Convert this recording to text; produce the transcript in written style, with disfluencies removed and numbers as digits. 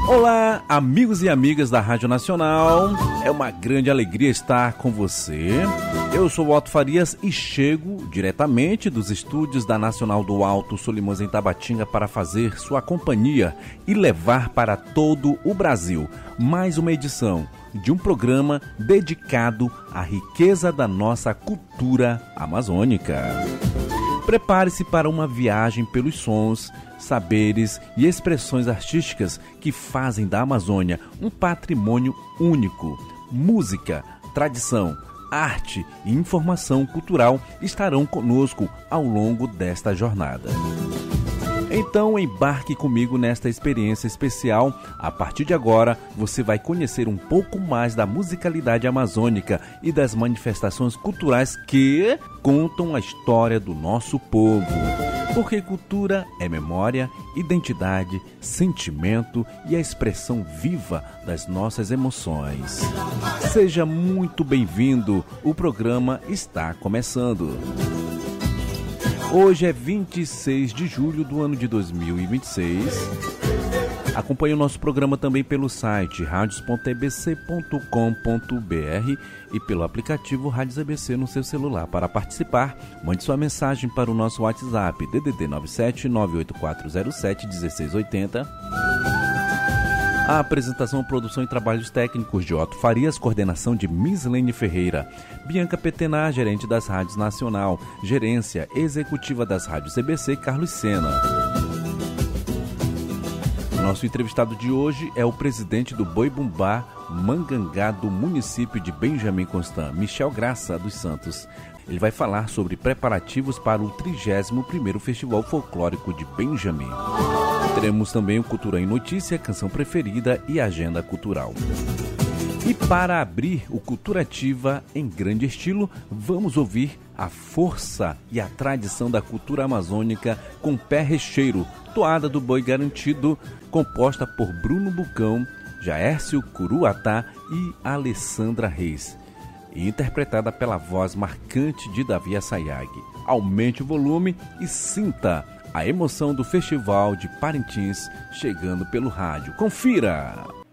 Olá, amigos e amigas da Rádio Nacional. É uma grande alegria estar com você. Eu sou o Otto Farias e chego diretamente dos estúdios da Nacional do Alto Solimões em Tabatinga para fazer sua companhia e levar para todo o Brasil mais uma edição de um programa dedicado à riqueza da nossa cultura amazônica. Prepare-se para uma viagem pelos sons, saberes e expressões artísticas que fazem da Amazônia um patrimônio único. Música, tradição, arte e informação cultural estarão conosco ao longo desta jornada. Então embarque comigo nesta experiência especial. A partir de agora, você vai conhecer um pouco mais da musicalidade amazônica e das manifestações culturais que contam a história do nosso povo. Porque cultura é memória, identidade, sentimento e a expressão viva das nossas emoções. Seja muito bem-vindo, o programa está começando. Hoje é 26 de julho do ano de 2026. Acompanhe o nosso programa também pelo site radios.ebc.com.br e pelo aplicativo Rádios EBC no seu celular. Para participar, mande sua mensagem para o nosso WhatsApp DDD 97 98407 1680. A apresentação, produção e trabalhos técnicos de Otto Farias, coordenação de Mislene Ferreira. Bianca Petenar, gerente das Rádios Nacional, gerência executiva das Rádios EBC, Carlos Sena. Nosso entrevistado de hoje é o presidente do Boi Bumbá Mangangá do município de Benjamin Constant, Michel Graça dos Santos. Ele vai falar sobre preparativos para o 31º Festival Folclórico de Benjamin. Teremos também o Cultura em Notícia, Canção Preferida e Agenda Cultural. E para abrir o Cultura Ativa em grande estilo, vamos ouvir a força e a tradição da cultura amazônica com Pé Recheiro, toada do Boi Garantido, composta por Bruno Bucão, Jaércio Curuatá e Alessandra Reis, e interpretada pela voz marcante de Davi Assayag. Aumente o volume e sinta a emoção do Festival de Parintins chegando pelo rádio. Confira!